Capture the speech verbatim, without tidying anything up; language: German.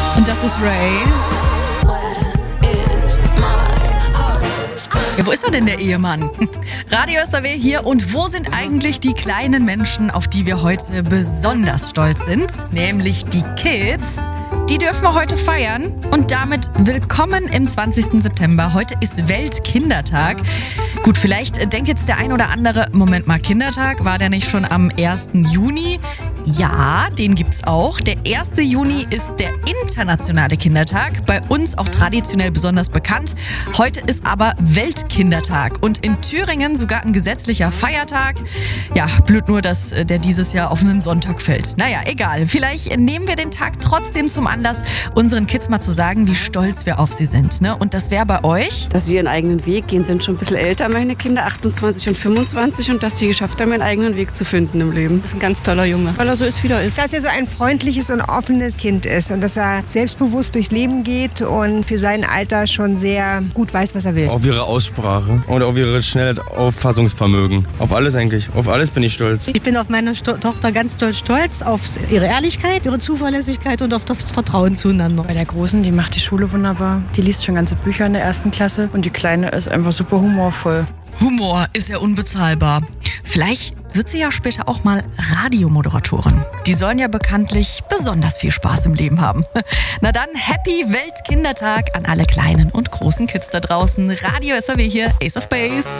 Und das ist Ray. Ja, wo ist er denn, der Ehemann? Radio S R W hier. Und wo sind eigentlich die kleinen Menschen, auf die wir heute besonders stolz sind? Nämlich die Kids. Die dürfen wir heute feiern. Und damit willkommen im zwanzigsten September. Heute ist Weltkindertag. Gut, vielleicht denkt jetzt der ein oder andere, Moment mal, Kindertag, war der nicht schon am ersten Juni? Ja, den gibt's auch. Der erste Juni ist der internationale Kindertag, bei uns auch traditionell besonders bekannt. Heute ist aber Weltkindertag und in Thüringen sogar ein gesetzlicher Feiertag. Ja, blöd nur, dass der dieses Jahr auf einen Sonntag fällt. Naja, egal. Vielleicht nehmen wir den Tag trotzdem zum Anlass, unseren Kids mal zu sagen, wie stolz wir auf sie sind. Ne? Und das wäre bei euch? Dass sie ihren eigenen Weg gehen, sind schon ein bisschen älter, meine Kinder, achtundzwanzig und fünfundzwanzig, und dass sie geschafft haben, ihren eigenen Weg zu finden im Leben. Das ist ein ganz toller Junge, weil er so ist, wie er ist. Dass er so ein freundliches und offenes Kind ist und dass er selbstbewusst durchs Leben geht und für sein Alter schon sehr gut weiß, was er will. Auf ihre Aussprache und auf ihre schnelle Auffassungsvermögen. Auf alles eigentlich. Auf alles bin ich stolz. Ich bin auf meine Sto- Tochter ganz doll stolz, auf ihre Ehrlichkeit, ihre Zuverlässigkeit und auf das Vertrauen zueinander. Bei der Großen, die macht die Schule wunderbar. Die liest schon ganze Bücher in der ersten Klasse und die Kleine ist einfach super humorvoll. Humor ist ja unbezahlbar. Vielleicht wird sie ja später auch mal Radiomoderatorin. Die sollen ja bekanntlich besonders viel Spaß im Leben haben. Na dann, Happy Weltkindertag an alle kleinen und großen Kids da draußen. Radio S R W hier, Ace of Base.